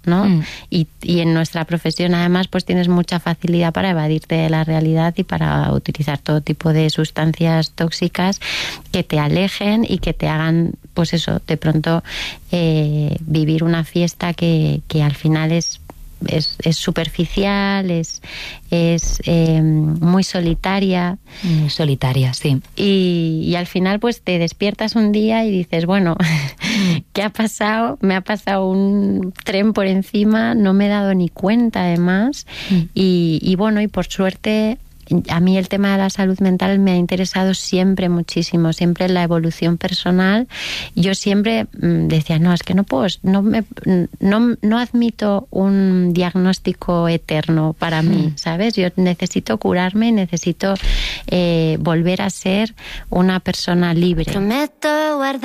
¿no? Y en nuestra profesión además pues tienes mucha facilidad para evadirte de la realidad y para utilizar todo tipo de sustancias tóxicas que te alejen y que te hagan, pues eso, de pronto vivir una fiesta que al final es superficial, es muy solitaria. Muy solitaria, sí. Y al final pues te despiertas un día y dices, bueno, ¿qué ha pasado? Me ha pasado un tren por encima, no me he dado ni cuenta además. Y bueno, y por suerte a mí el tema de la salud mental me ha interesado siempre muchísimo, siempre la evolución personal. Yo siempre decía, no, es que no puedo, no admito un diagnóstico eterno para mí, ¿sabes? Yo necesito curarme, necesito volver a ser una persona libre. Prometo guardar